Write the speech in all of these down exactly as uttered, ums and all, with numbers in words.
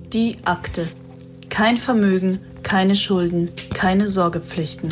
Die Akte. Kein Vermögen, keine Schulden, keine Sorgepflichten.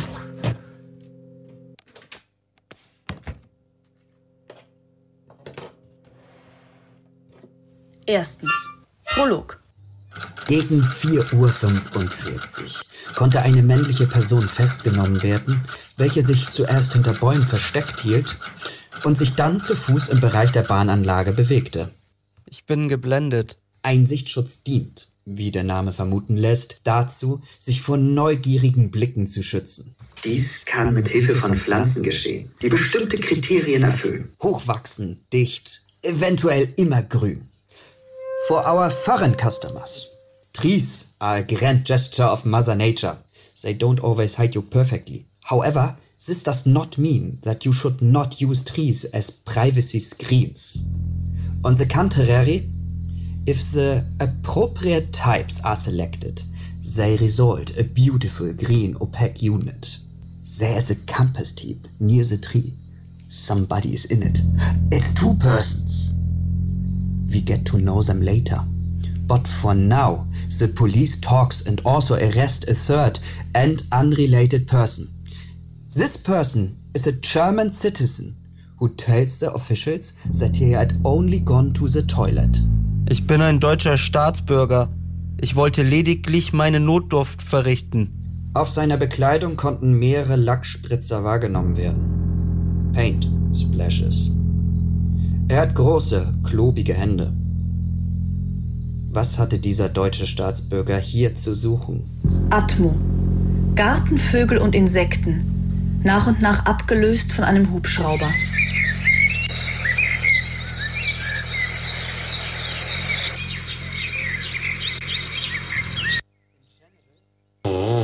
Erstens. Prolog. Gegen vier Uhr fünfundvierzig konnte eine männliche Person festgenommen werden, welche sich zuerst hinter Bäumen versteckt hielt und sich dann zu Fuß im Bereich der Bahnanlage bewegte. Ich bin geblendet. Ein Sichtschutz dient, wie der Name vermuten lässt, dazu, sich vor neugierigen Blicken zu schützen. Dies kann mit Hilfe von Pflanzen geschehen, die bestimmte Kriterien erfüllen. Hochwachsen, dicht, eventuell immergrün. For our foreign customers, trees are a grand gesture of Mother Nature. They don't always hide you perfectly. However, this does not mean that you should not use trees as privacy screens. On the contrary, if the appropriate types are selected, they result a beautiful green opaque unit. There is a compass tip near the tree. Somebody is in it. It's two persons. We get to know them later. But for now, the police talks and also arrest a third and unrelated person. This person is a German citizen who tells the officials that he had only gone to the toilet. Ich bin ein deutscher Staatsbürger. Ich wollte lediglich meine Notdurft verrichten. Auf seiner Bekleidung konnten mehrere Lackspritzer wahrgenommen werden. Paint splashes. Er hat große, klobige Hände. Was hatte dieser deutsche Staatsbürger hier zu suchen? Atmo. Gartenvögel und Insekten. Nach und nach abgelöst von einem Hubschrauber.